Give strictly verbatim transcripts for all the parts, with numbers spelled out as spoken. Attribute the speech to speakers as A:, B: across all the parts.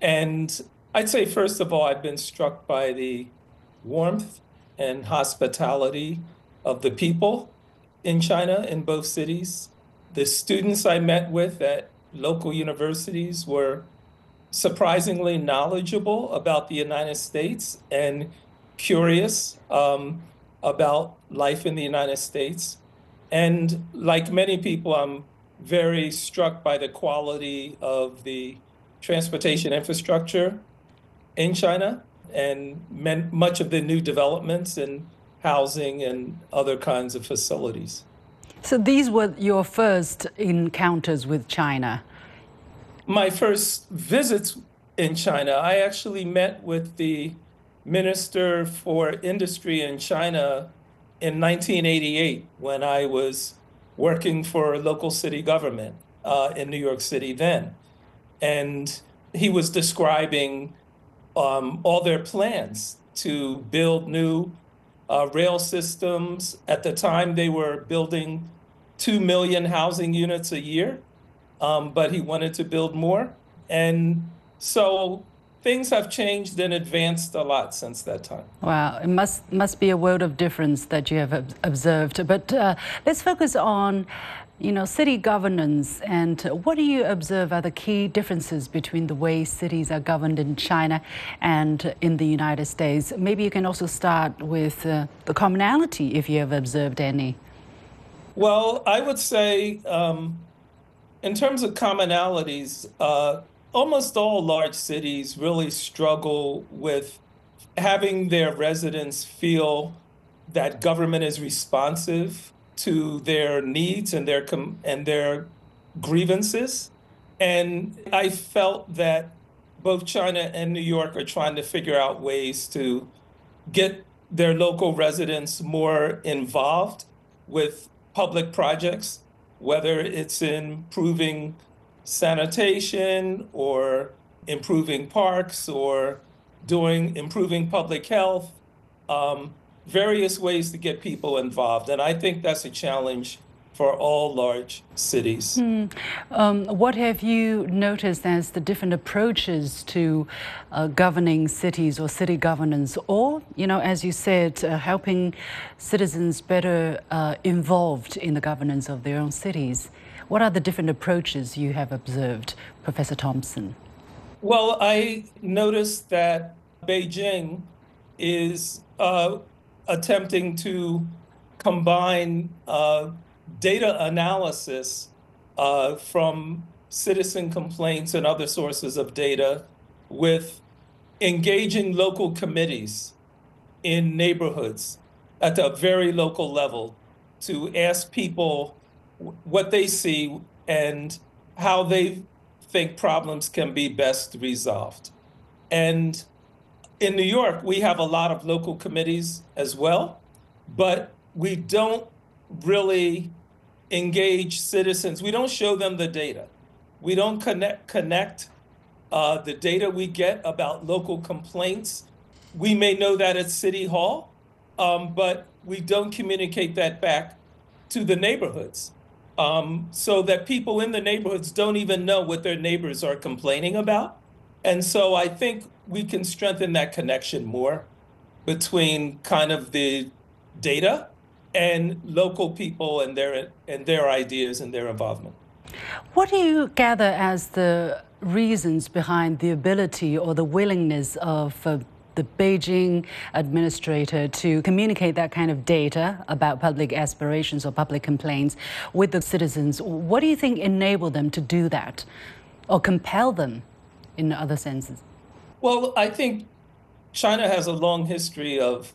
A: And I'd say, first of all, I've been struck by the warmth and hospitality of the people in China in both cities. The students I met with at local universities were surprisingly knowledgeable about the United States and curious um, about life in the United States. And like many people, I'm very struck by the quality of the transportation infrastructure in China and men, much of the new developments in housing and other kinds of facilities.
B: So these were your first encounters with China.
A: My first visits in China, I actually met with the Minister for Industry in China in nineteen eighty-eight when I was working for local city government uh, in New York City then. And he was describing um, all their plans to build new uh, rail systems. At the time, they were building two million housing units a year. Um, but he wanted to build more. And so things have changed and advanced a lot since that time.
B: Wow, it must must be a world of difference that you have observed. But uh, let's focus on, you know, city governance. And what do you observe are the key differences between the way cities are governed in China and in the United States? Maybe you can also start with uh, the commonality, if you have observed any.
A: Well, I would say, um, in terms of commonalities, uh, almost all large cities really struggle with having their residents feel that government is responsive to their needs and their com- and their grievances. And I felt that both China and New York are trying to figure out ways to get their local residents more involved with public projects, whether it's improving sanitation or improving parks or doing improving public health, um, various ways to get people involved. And I think that's a challenge for all large cities.
B: Hmm. Um, what have you noticed as the different approaches to uh, governing cities or city governance, or, you know, as you said, uh, helping citizens better uh, involved in the governance of their own cities? What are the different approaches you have observed, Professor Thompson?
A: Well, I noticed that Beijing is uh, attempting to combine uh, data analysis uh, from citizen complaints and other sources of data with engaging local committees in neighborhoods at a very local level to ask people what they see and how they think problems can be best resolved. And in New York, we have a lot of local committees as well, but we don't really engage citizens. We don't show them the data. We don't connect connect uh, the data we get about local complaints. We may know that at City Hall, um, but we don't communicate that back to the neighborhoods, um, so that people in the neighborhoods don't even know what their neighbors are complaining about. And so I think we can strengthen that connection more between kind of the data and local people and their and their ideas and their involvement.
B: What do you gather as the reasons behind the ability or the willingness of uh, the Beijing administrator to communicate that kind of data about public aspirations or public complaints with the citizens? What do you think enabled them to do that, or compel them in other senses?
A: Well, I think China has a long history of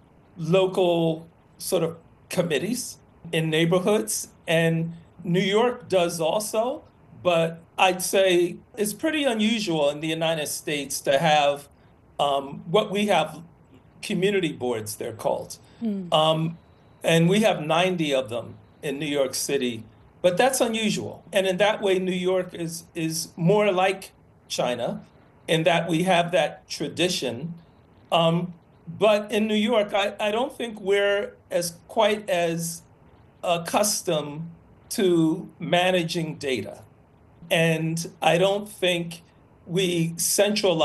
A: local sort of committees in neighborhoods, and New York does also, but I'd say it's pretty unusual in the United States to have um, what we have, community boards, they're called. Mm. Um, and we have ninety of them in New York City, but that's unusual. And in that way, New York is, is more like China in that we have that tradition. Um, but in New York, I, I don't think we're as quite as accustomed to managing data. And I don't think we centralize